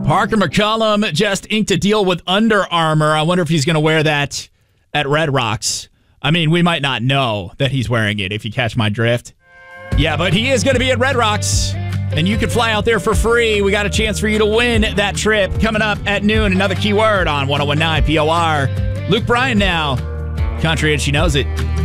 Parker McCollum just inked a deal with Under Armour. I wonder if he's going to wear that at Red Rocks. I mean, we might not know that he's wearing it, if you catch my drift. Yeah, but he is going to be at Red Rocks, and you can fly out there for free. We got a chance for you to win that trip. Coming up at noon, another keyword on 101.9 POR. Luke Bryan now. Country, and she knows it.